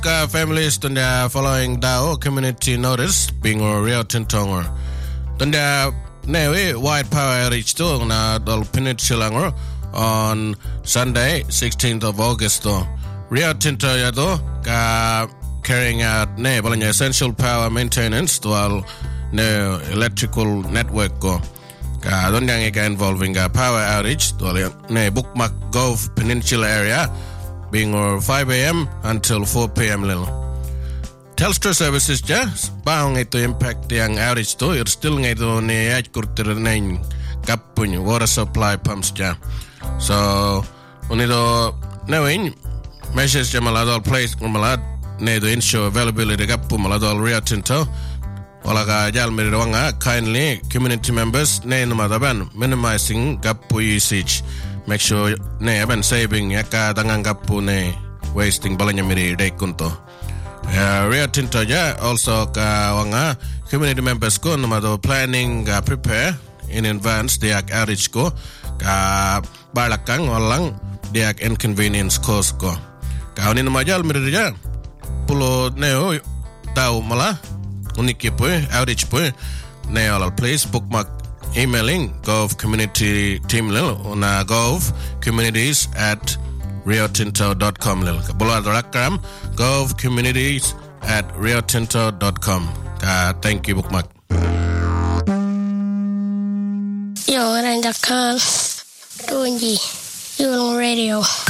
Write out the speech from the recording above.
families tunda following Dao community notice being Rio Tinto tunda newe white power reached to na dol peninsula on Sunday 16th of August Rio Tinto yado ka carrying out balanya essential power maintenance to all no electrical network go ka dondang involving power outage to Bookmark Gove Peninsula area being 5 a.m. until 4 p.m. Lil. Telstra services baong ito impact yang outage to still ngayon ni kurtir na kapun water supply pumps so unito knowing measures maladol place malad ne to ensure availability kapu maladol Rio Tinto wala ka jalmirawanga kindly community members ne namadaban minimizing kapu usage. Make sure ne aban saving yaka danganggap po ne wasting balanya miri day kunto. Rio Tinto also ka wanga community members ko namado planning prepare in advance diak outage ko ka balakang walang diak inconvenience cause ko. Ka unin namajal miri pulo neo tau mala uniki po outage po ne all place bookmark emailing Gove community team lil na Gove communities at riotinto.com lil bola darakram Gove communities at riotinto.com thank you bookmark yo randa kan tunji yung radio